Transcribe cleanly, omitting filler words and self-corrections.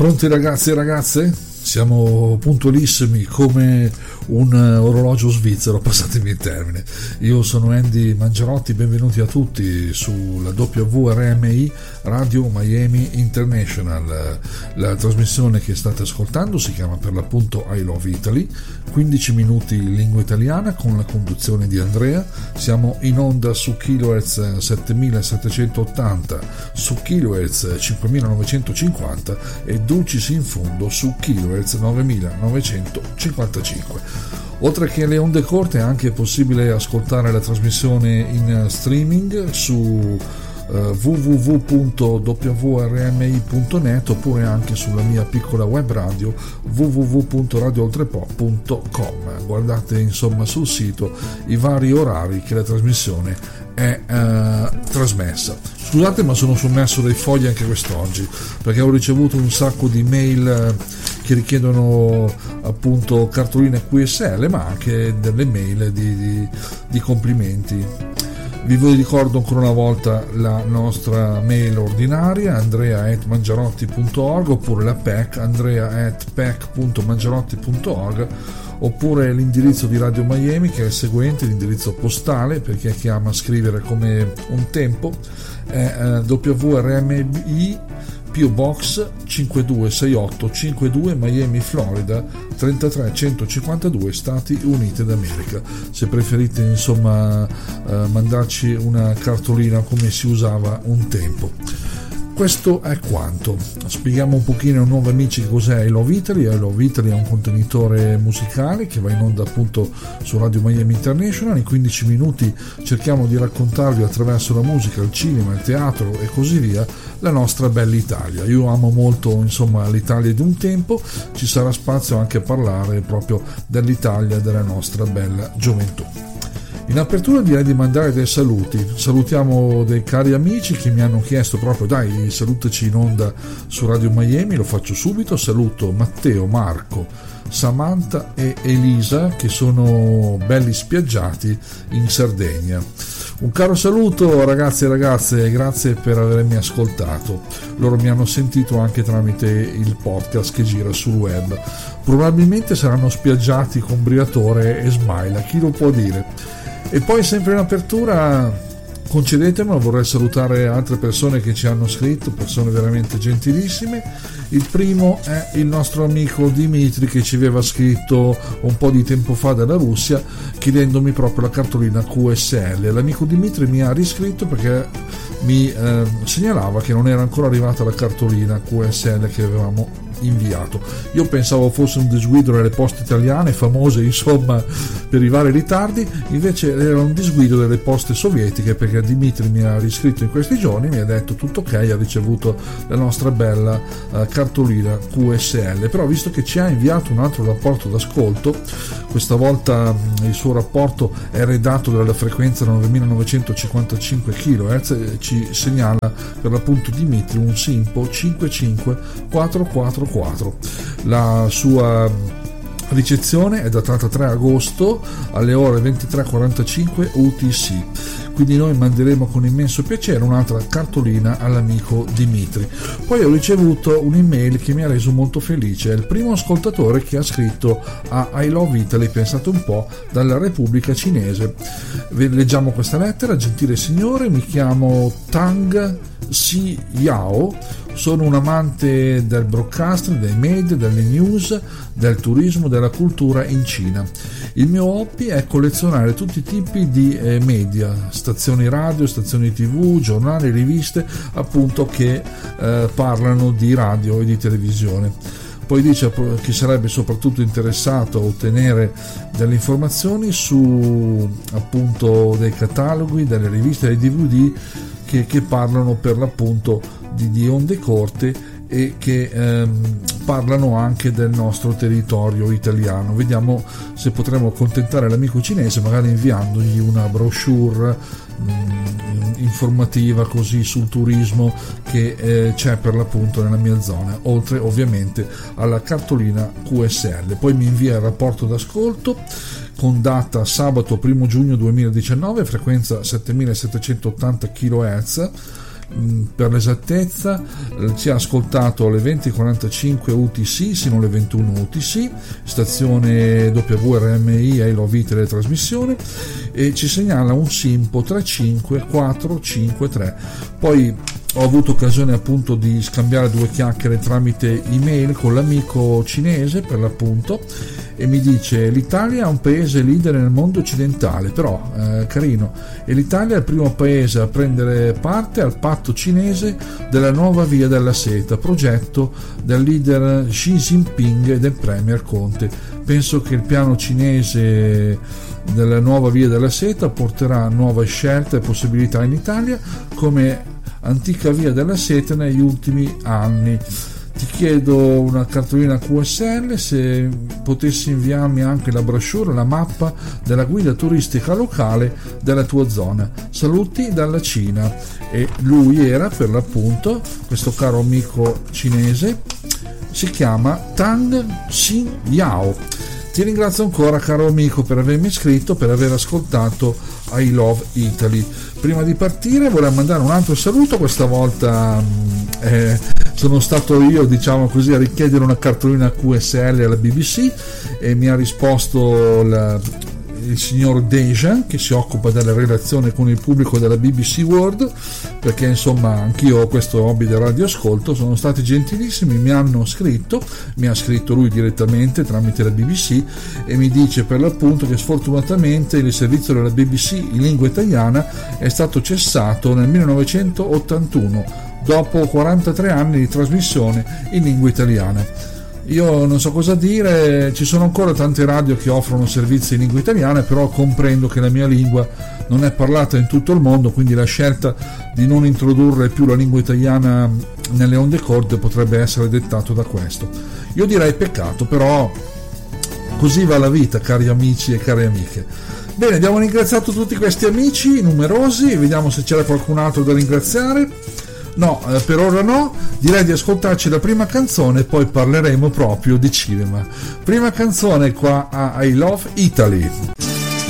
Pronti ragazzi e ragazze? Siamo puntualissimi come un orologio svizzero, passatemi il termine. Io sono Andy Mangiarotti, benvenuti a tutti sulla WRMI Radio Miami International. La trasmissione che state ascoltando si chiama per l'appunto I Love Italy, 15 minuti in lingua italiana con la conduzione di Andrea. Siamo in onda su kHz 7780, su kHz 5950 e dulcis in fondo su kHz 9955. Oltre che le onde corte è anche possibile ascoltare la trasmissione in streaming su www.wrmi.net oppure anche sulla mia piccola web radio www.radiooltrepo.com. Guardate insomma sul sito i vari orari che la trasmissione è trasmessa. Scusate, ma sono sommerso dai fogli anche quest'oggi perché ho ricevuto un sacco di mail che richiedono appunto cartoline QSL, ma anche delle mail di complimenti. Vi ricordo ancora una volta la nostra mail ordinaria andrea@mangiarotti.org oppure la PEC andrea@pec.mangiarotti.org oppure l'indirizzo di Radio Miami che è il seguente, l'indirizzo postale per chi chiama a scrivere come un tempo è WRMI PO Box 526852 Miami, Florida 33152 Stati Uniti d'America. Se preferite insomma mandarci una cartolina come si usava un tempo. Questo è quanto. Spieghiamo un pochino ai nuovi amici cos'è I Love Italy. I Love Italy è un contenitore musicale che va in onda appunto su Radio Miami International. In 15 minuti cerchiamo di raccontarvi attraverso la musica, il cinema, il teatro e così via la nostra bella Italia. Io amo molto insomma l'Italia di un tempo, ci sarà spazio anche a parlare proprio dell'Italia della nostra bella gioventù. In apertura direi di mandare dei saluti. Salutiamo dei cari amici che mi hanno chiesto proprio dai salutaci in onda su Radio Miami, lo faccio subito. Saluto Matteo, Marco, Samantha e Elisa che sono belli spiaggiati in Sardegna. Un caro saluto ragazzi e ragazze, grazie per avermi ascoltato. Loro mi hanno sentito anche tramite il podcast che gira sul web. Probabilmente saranno spiaggiati con Briatore e Smaila, chi lo può dire. E poi sempre in apertura, concedetemelo, vorrei salutare altre persone che ci hanno scritto, persone veramente gentilissime. Il primo è il nostro amico Dimitri che ci aveva scritto un po' di tempo fa dalla Russia chiedendomi proprio la cartolina QSL. L'amico Dimitri mi ha riscritto perché mi segnalava che non era ancora arrivata la cartolina QSL che avevamo inviato. Io pensavo fosse un disguido delle poste italiane famose insomma per i vari ritardi, invece era un disguido delle poste sovietiche perché Dimitri mi ha riscritto in questi giorni, mi ha detto tutto ok, ha ricevuto la nostra bella cartolina QSL. Però visto che ci ha inviato un altro rapporto d'ascolto, questa volta il suo rapporto è redatto dalla frequenza 9955 kHz, ci segnala per l'appunto Dimitri un Simpo 55444. La sua ricezione è datata 3 agosto alle ore 23:45 UTC, quindi noi manderemo con immenso piacere un'altra cartolina all'amico Dimitri. Poi ho ricevuto un'email che mi ha reso molto felice, è il primo ascoltatore che ha scritto a I Love Italy, pensate un po', dalla Repubblica Cinese. Leggiamo questa lettera. Gentile signore, mi chiamo Tang Si Yao, sono un amante del broadcasting, dei media, delle news, del turismo, della cultura in Cina. Il mio hobby è collezionare tutti i tipi di media, stazioni radio, stazioni tv, giornali, riviste appunto che parlano di radio e di televisione. Poi dice che sarebbe soprattutto interessato a ottenere delle informazioni su appunto dei cataloghi, delle riviste, dei DVD che parlano per l'appunto di onde corte e che parlano anche del nostro territorio italiano. Vediamo se potremo accontentare l'amico cinese magari inviandogli una brochure informativa così sul turismo che c'è per l'appunto nella mia zona, oltre ovviamente alla cartolina QSL. Poi mi invia il rapporto d'ascolto con data sabato 1 giugno 2019, frequenza 7780 kHz. per l'esattezza ci ha ascoltato alle 20:45 UTC sino alle 21 UTC, stazione WRMI I Love Italy trasmissione, e ci segnala un Simpo 35453. Poi ho avuto occasione appunto di scambiare due chiacchiere tramite email con l'amico cinese per l'appunto, e mi dice: l'Italia è un paese leader nel mondo occidentale, però carino, e l'Italia è il primo paese a prendere parte al patto cinese della nuova via della seta, progetto del leader Xi Jinping e del premier Conte. Penso che il piano cinese della nuova via della seta porterà nuove scelte e possibilità in Italia come antica via della seta negli ultimi anni. Ti chiedo una cartolina QSL, se potessi inviarmi anche la brochure, la mappa della guida turistica locale della tua zona. Saluti dalla Cina. E lui era per l'appunto, questo caro amico cinese, si chiama Tang Xin Yao. Ti ringrazio ancora, caro amico, per avermi iscritto, per aver ascoltato I Love Italy. Prima di partire vorrei mandare un altro saluto. Questa volta sono stato io, diciamo così, a richiedere una cartolina QSL alla BBC, e mi ha risposto il signor Dejan, che si occupa della relazione con il pubblico della BBC World, perché insomma anch'io ho questo hobby del radioascolto. Sono stati gentilissimi, mi ha scritto lui direttamente tramite la BBC, e mi dice per l'appunto che sfortunatamente il servizio della BBC in lingua italiana è stato cessato nel 1981 dopo 43 anni di trasmissione in lingua italiana. Io non so cosa dire, ci sono ancora tante radio che offrono servizi in lingua italiana, però comprendo che la mia lingua non è parlata in tutto il mondo, quindi la scelta di non introdurre più la lingua italiana nelle onde corte potrebbe essere dettato da questo. Io direi peccato, però così va la vita, cari amici e care amiche. Bene, abbiamo ringraziato tutti questi amici numerosi, vediamo se c'era qualcun altro da ringraziare. No, per ora no, direi di ascoltarci la prima canzone e poi parleremo proprio di cinema. Prima canzone qua a I Love Italy.